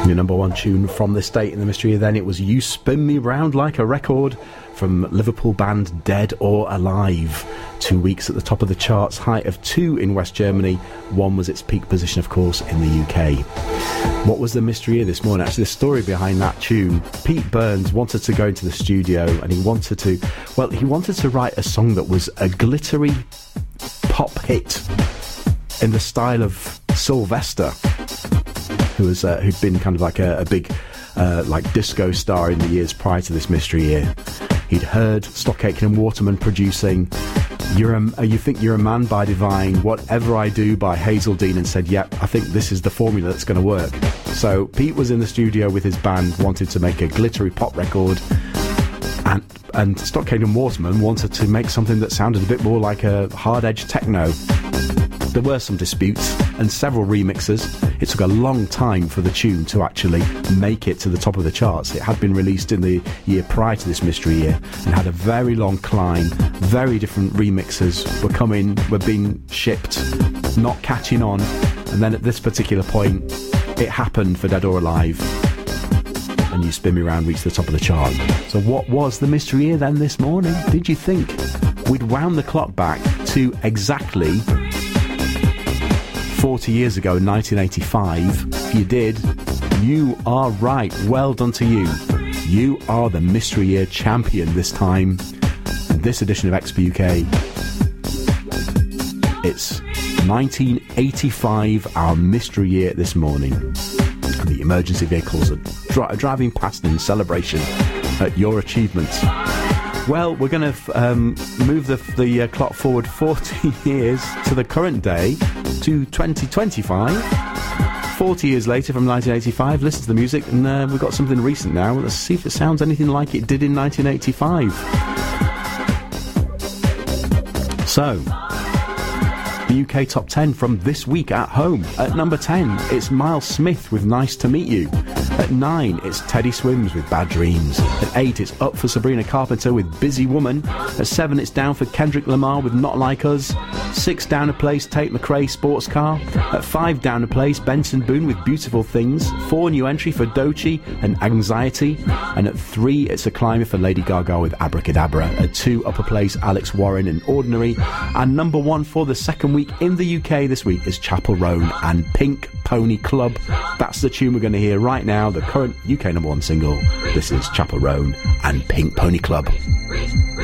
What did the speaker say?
Your number one tune from this date in the mystery then, it was You Spin Me Round Like a Record from Liverpool band Dead or Alive. 2 weeks at the top of the charts, height of 2 in West Germany. 1 was its peak position, of course, in the UK. What was the mystery here this morning? Actually, the story behind that tune, Pete Burns wanted to go into the studio and he wanted to write a song that was a glittery pop hit in the style of Sylvester, who'd been kind of like a big like disco star in the years prior to this mystery year. He'd heard Stock Aitken and Waterman producing You Think You're a Man by Divine, Whatever I Do by Hazel Dean, and said, yep, I think this is the formula that's going to work. So Pete was in the studio with his band, wanted to make a glittery pop record, and Stock Aitken and Waterman wanted to make something that sounded a bit more like a hard-edged techno. There were some disputes and several remixes. It took a long time for the tune to actually make it to the top of the charts. It had been released in the year prior to this mystery year and had a very long climb. Very different remixes were being shipped, not catching on. And then at this particular point, it happened for Dead or Alive. And You Spin Me Round reached the top of the chart. So what was the mystery year then this morning? Did you think we'd wound the clock back to exactly 40 years ago, 1985. If you did, you are right. Well done to you. You are the Mystery Year champion this time. In this edition of XP UK, it's 1985, our Mystery Year this morning. The emergency vehicles are driving past in celebration at your achievements. Well, we're going to move the clock forward 40 years to the current day, to 2025. 40 years later from 1985, listen to the music, and we've got something recent now. Let's see if it sounds anything like it did in 1985. So, the UK Top 10 from this week at home. At number 10, it's Miles Smith with Nice to Meet You. At 9, it's Teddy Swims with Bad Dreams. At 8, it's up for Sabrina Carpenter with Busy Woman. At 7, it's down for Kendrick Lamar with Not Like Us. 6, down a place, Tate McRae, Sports Car. At 5, down a place, Benson Boone with Beautiful Things. 4, new entry for Doechii and Anxiety. And at 3, it's a climber for Lady Gaga with Abracadabra. At 2, upper place, Alex Warren and Ordinary. And number 1 for the second week in the UK this week is Chapel Roan and Pink Pony Club. That's the tune we're going to hear right now, the current UK number 1 single. This is Chapel Roan and Pink Pony Club.